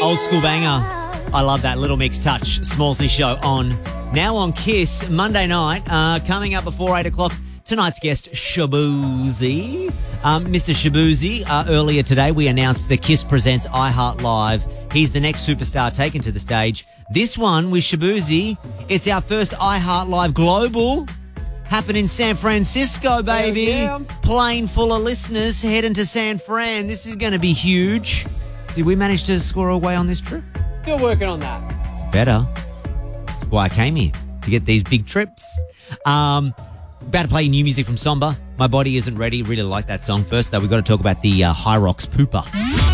Old school banger. I love that. Little Mix Touch. Smallsy Show on. Now on Kiss, Monday night. Coming up before 8 o'clock, tonight's guest, Shaboozey. Mr. Shaboozey, earlier today we announced the Kiss Presents iHeart Live. He's the next superstar taken to the stage. This one with Shaboozey, it's our first iHeart Live Global. Happen in San Francisco, baby. Yeah. Plane full of listeners heading to San Fran. This is going to be huge. Did we manage to score away on this trip? Still working on that. Better. That's why I came here, to get these big trips. About to play new music from Somba. My Body Isn't Ready. Really like that song. First, though, we've got to talk about the High Rocks Pooper.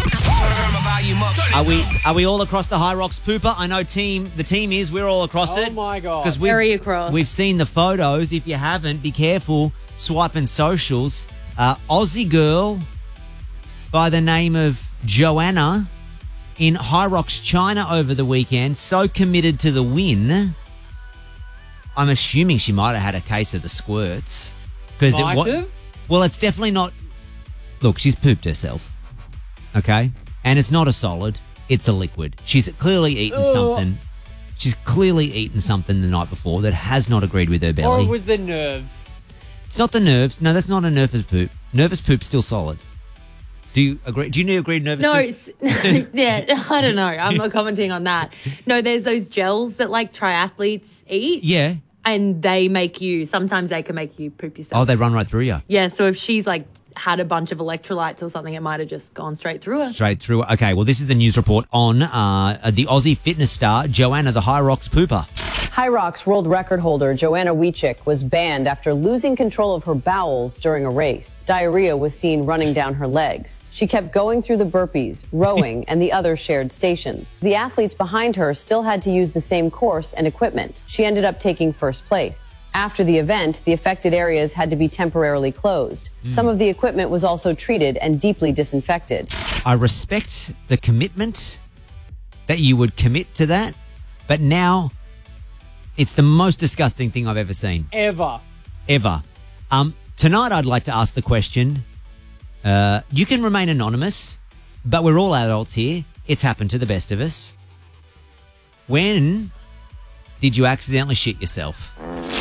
Are we all across the High Rocks Pooper? I know the team is. We're all across it. Oh, my God. Because Very across. We've seen the photos. If you haven't, be careful swiping socials. Aussie girl by the name of Joanna in High Rocks, China over the weekend. So committed to the win. I'm assuming she might have had a case of the squirts. Might have? Well, it's definitely not. Look, she's pooped herself. Okay? And it's not a solid. It's a liquid. She's clearly eaten something. She's clearly eaten something the night before that has not agreed with her belly. Or it was the nerves. It's not the nerves. No, that's not a nervous poop. Nervous poop's still solid. Do you agree? Do you agree nervous poop? No, yeah, I don't know. I'm not commenting on that. No, there's those gels that like triathletes eat. Yeah. And sometimes they can make you poop yourself. Oh, they run right through you. Yeah, so if she's like had a bunch of electrolytes or something, it might have just gone straight through her. Straight through. Okay, well, this is the news report on the Aussie fitness star, Joanna the High Rocks Pooper. High Rocks world record holder Joanna Wiechik was banned after losing control of her bowels during a race. Diarrhea was seen running down her legs. She kept going through the burpees, rowing, and the other shared stations. The athletes behind her still had to use the same course and equipment. She ended up taking first place. After the event, the affected areas had to be temporarily closed. Some of the equipment was also treated and deeply disinfected. I respect the commitment that you would commit to that, but now it's the most disgusting thing I've ever seen. Ever. Tonight I'd like to ask the question, you can remain anonymous, but we're all adults here. It's happened to the best of us. When did you accidentally shit yourself?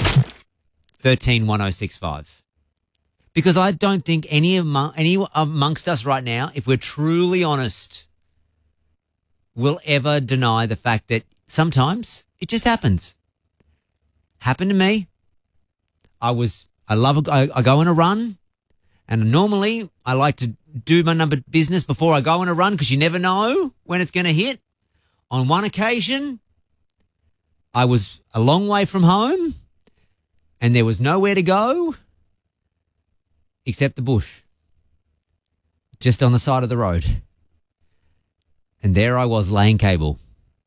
131065. Because I don't think any amongst us right now, if we're truly honest, will ever deny the fact that sometimes it just happens. Happened to me. I go on a run, and normally I like to do my number business before I go on a run because you never know when it's going to hit. On one occasion, I was a long way from home and there was nowhere to go except the bush just on the side of the road. And there I was laying cable.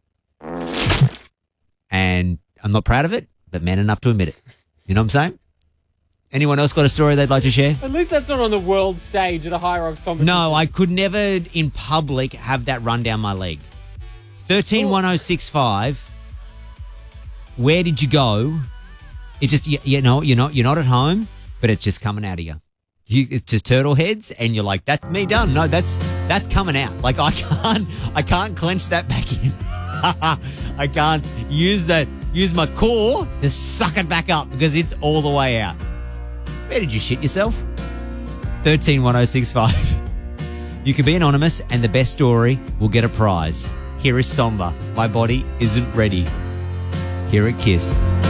And I'm not proud of it, but man enough to admit it. You know what I'm saying? Anyone else got a story they'd like to share? At least that's not on the world stage at a High Rocks competition. No, I could never in public have that run down my leg. 131065. Where did you go? It just you're not at home, but it's just coming out of you. It's just turtle heads, and you're like, that's me done. No, that's coming out. Like I can't clench that back in. I can't use my core to suck it back up because it's all the way out. Where did you shit yourself? 131065. You can be anonymous, and the best story will get a prize. Here is Somba. My Body Isn't Ready. Here at Kiss.